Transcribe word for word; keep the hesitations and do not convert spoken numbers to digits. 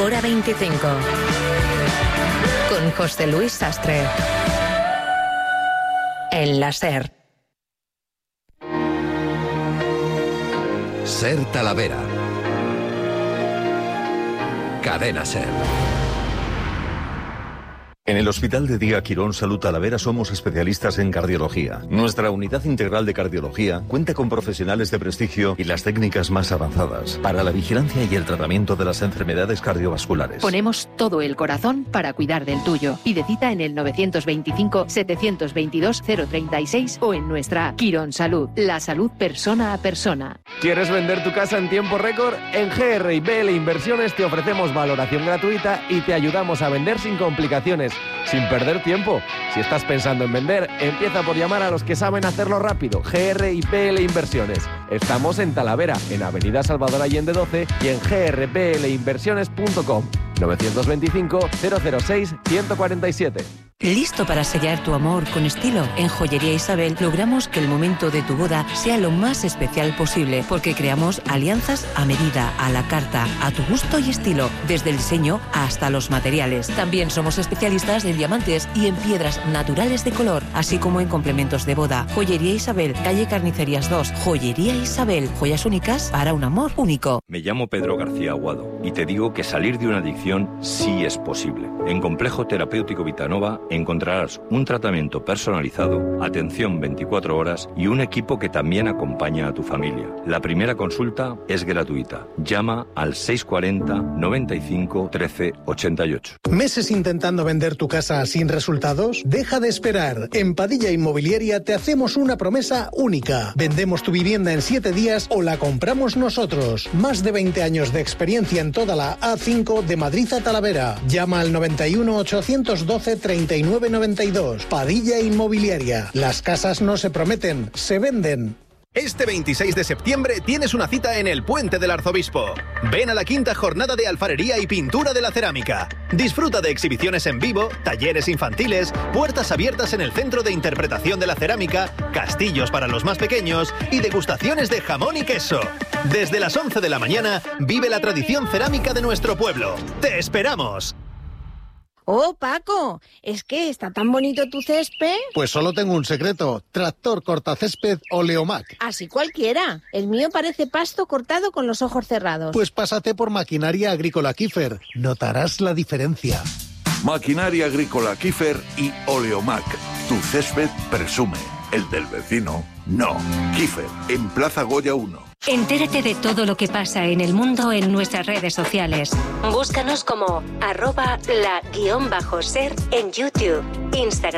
Hora veinticinco. Con José Luis Sastre. En la SER. SER Talavera. Cadena SER. En el Hospital de Día Quirón Salud Talavera somos especialistas en cardiología. Nuestra unidad integral de cardiología cuenta con profesionales de prestigio y las técnicas más avanzadas para la vigilancia y el tratamiento de las enfermedades cardiovasculares. Ponemos todo el corazón para cuidar del tuyo. Pide cita en el novecientos veinticinco, setecientos veintidós, cero treinta y seis o en nuestra app. Quirón Salud, la salud persona a persona. ¿Quieres vender tu casa en tiempo récord? En G R y B L Inversiones te ofrecemos valoración gratuita y te ayudamos a vender sin complicaciones, sin perder tiempo. Si estás pensando en vender, empieza por llamar a los que saben hacerlo rápido. G R y B L Inversiones. Estamos en Talavera, en Avenida Salvador Allende doce y en g r b l inversiones punto com. novecientos veinticinco, cero cero seis, ciento cuarenta y siete. ¿Listo para sellar tu amor con estilo? En Joyería Isabel logramos que el momento de tu boda sea lo más especial posible, porque creamos alianzas a medida, a la carta, a tu gusto y estilo, desde el diseño hasta los materiales. También somos especialistas en diamantes y en piedras naturales de color, así como en complementos de boda. Joyería Isabel, calle Carnicerías dos. Joyería Isabel, joyas únicas para un amor único. Me llamo Pedro García Aguado y te digo que salir de una adicción sí es posible. En Complejo Terapéutico Vitanova encontrarás un tratamiento personalizado, atención veinticuatro horas y un equipo que también acompaña a tu familia. La primera consulta es gratuita. Llama al seiscientos cuarenta, noventa y cinco, trece, ochenta y ocho. ¿Meses intentando vender tu casa sin resultados? Deja de esperar. En Padilla Inmobiliaria te hacemos una promesa única. Vendemos tu vivienda en siete días o la compramos nosotros. Más de veinte años de experiencia en toda la A cinco de Madrid a Talavera. Llama al noventa y uno, ochocientos doce, treinta y nueve noventa y dos. Padilla Inmobiliaria. Las casas no se prometen, se venden. Este veintiséis de septiembre tienes una cita en el Puente del Arzobispo. Ven a la quinta jornada de alfarería y pintura de la cerámica. Disfruta de exhibiciones en vivo, talleres infantiles, puertas abiertas en el Centro de Interpretación de la Cerámica, castillos para los más pequeños y degustaciones de jamón y queso. Desde las once de la mañana, vive la tradición cerámica de nuestro pueblo. ¡Te esperamos! Oh, Paco, es que está tan bonito tu césped. Pues solo tengo un secreto. Tractor cortacésped Oleomac. Así cualquiera. El mío parece pasto cortado con los ojos cerrados. Pues pásate por Maquinaria Agrícola Kiefer. Notarás la diferencia. Maquinaria Agrícola Kiefer y Oleomac. Tu césped presume. El del vecino, no. Kiefer, en Plaza Goya uno. Entérate de todo lo que pasa en el mundo en nuestras redes sociales. Búscanos como arroba la guión bajo ser en YouTube, Instagram.